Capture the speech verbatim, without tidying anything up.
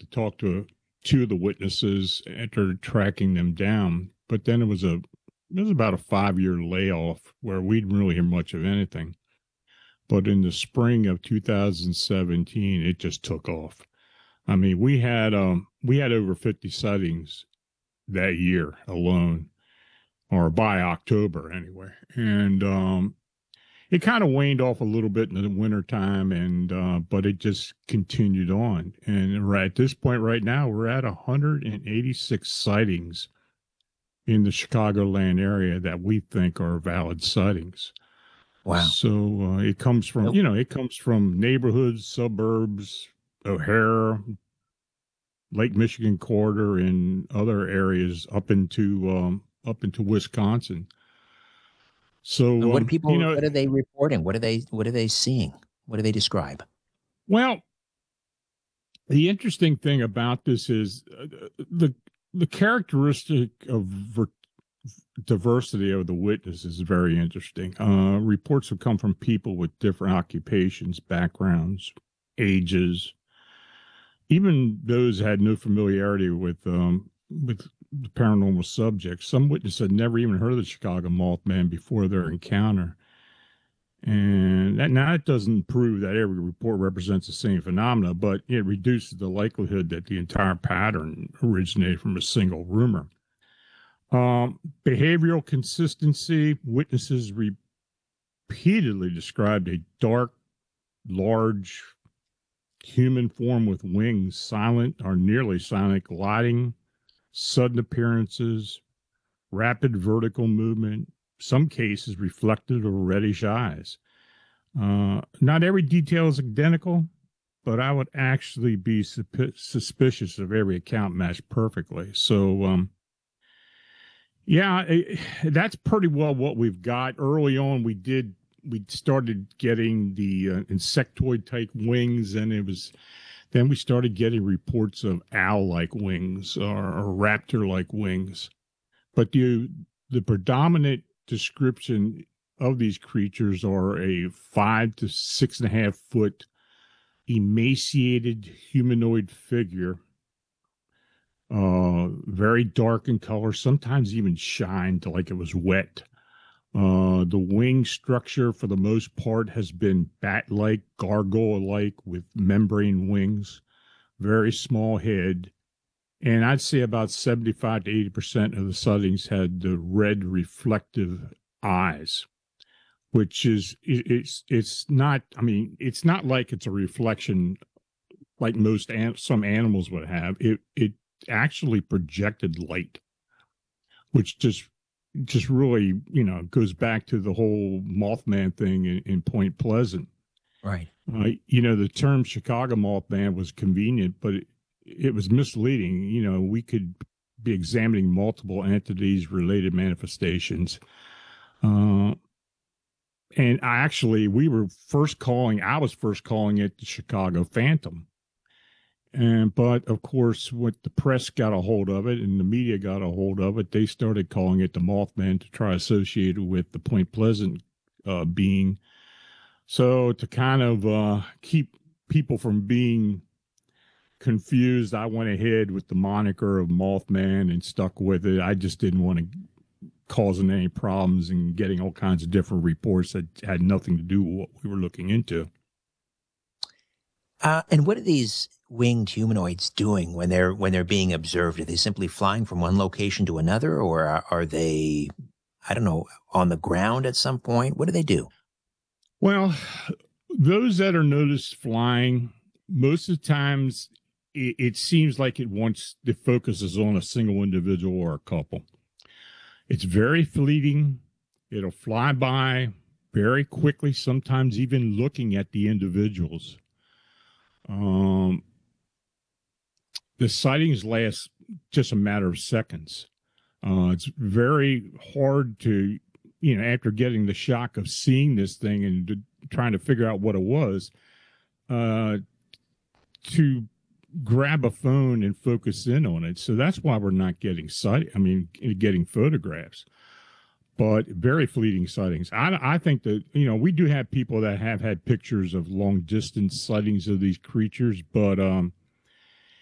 talk to two of the witnesses after tracking them down, but then it was a it was about a five year layoff where we didn't really hear much of anything. But in the spring of two thousand seventeen, it just took off. I mean, we had um we had over fifty sightings that year alone, or by October anyway. And um it kind of waned off a little bit in the wintertime, and uh but it just continued on. And right at this point right now, we're at one hundred eighty-six sightings in the Chicagoland area that we think are valid sightings. Wow. So uh, it comes from, Nope. you know, it comes from neighborhoods, suburbs, O'Hare, Lake Michigan corridor, and other areas up into um, up into Wisconsin. So And what do um, people, you know, what are they reporting? What are they, what are they seeing? What do they describe? well, the interesting thing about this is uh, the the characteristic of ver- diversity of the witnesses is very interesting. Uh, reports have come from people with different occupations, backgrounds, ages, even those had no familiarity with um, with the paranormal subjects. Some witnesses had never even heard of the Chicago Mothman before their encounter. And that, now, that doesn't prove that every report represents the same phenomena, but it reduces the likelihood that the entire pattern originated from a single rumor. Um, behavioral consistency, witnesses repeatedly described a dark, large human form with wings, silent or nearly silent, gliding, sudden appearances, rapid vertical movement, some cases reflective of reddish eyes. Uh, not every detail is identical, but I would actually be sup- suspicious of every account matched perfectly. So, um, yeah, it, that's pretty well what we've got. Early on, we did we started getting the uh, insectoid type wings, and it was then we started getting reports of owl-like wings or, or raptor-like wings. But the the predominant description of these creatures are a five to six and a half foot emaciated humanoid figure, uh, very dark in color, sometimes even shined like it was wet. Uh, the wing structure, for the most part, has been bat-like, gargoyle-like with membrane wings, very small head, and I'd say about seventy-five to eighty percent of the sightings had the red reflective eyes, which is, it, it's, it's not, I mean, it's not like it's a reflection like most, an, some animals would have. It, it actually projected light, which just, just really, you know, goes back to the whole Mothman thing in, in Point Pleasant. Right. Uh, you know, the term Chicago Mothman was convenient, but it, it was misleading. You know, we could be examining multiple entities, related manifestations. Uh, and I actually, we were first calling, I was first calling it the Chicago Phantom. And, but of course, when the press got a hold of it and the media got a hold of it, they started calling it the Mothman to try to associate it with the Point Pleasant uh, being. So to kind of uh, keep people from being confused, I went ahead with the moniker of Mothman and stuck with it. I just didn't want to cause any problems and getting all kinds of different reports that had nothing to do with what we were looking into. Uh, and what are these winged humanoids doing when they're when they're being observed? Are they simply flying from one location to another, or are, are they, I don't know, on the ground at some point? What do they do? Well, those that are noticed flying, most of the times it, it seems like it wants the focus is on a single individual or a couple. It's very fleeting. It'll fly by very quickly, sometimes even looking at the individuals. Um, the sightings last just a matter of seconds. Uh, it's very hard to, you know, after getting the shock of seeing this thing and to, trying to figure out what it was, uh, to grab a phone and focus in on it. So that's why we're not getting sight. I mean, getting photographs, but very fleeting sightings. I, I think that, you know, we do have people that have had pictures of long distance sightings of these creatures, but um,